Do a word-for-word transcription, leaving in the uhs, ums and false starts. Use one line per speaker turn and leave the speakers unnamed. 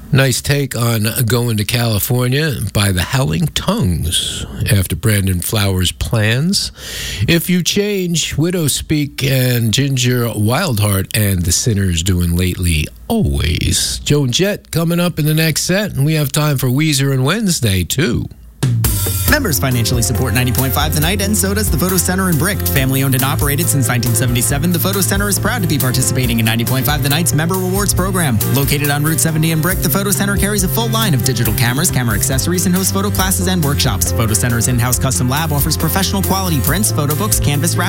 Nice take on Going to California by the Howling Tongues after Brandon Flowers' Plans. If You Change, Widow Speak, and Ginger Wildheart and The Sinners Doing Lately Always. Joan Jett coming up in the next set, and we have time for Weezer and Wednesday, too.
Members financially support ninety point five The Night, and so does the Photo Center in Brick. Family owned and operated since nineteen seventy-seven, the Photo Center is proud to be participating in ninety point five The Night's Member Rewards program. Located on Route seventy in Brick, the Photo Center carries a full line of digital cameras, camera accessories, and hosts photo classes and workshops. Photo Center's in-house custom lab offers professional quality prints, photo books, canvas wrap,